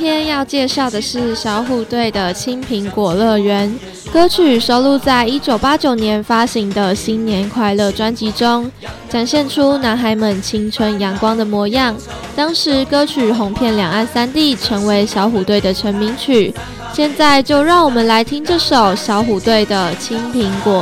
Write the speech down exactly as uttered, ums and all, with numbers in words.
天要介绍的是小虎队的《青苹果乐园》歌曲，收录在一九八九年发行的《新年快乐》专辑中，展现出男孩们青春阳光的模样。当时歌曲红遍两岸三地，成为小虎队的成名曲。现在就让我们来听这首小虎队的《青苹果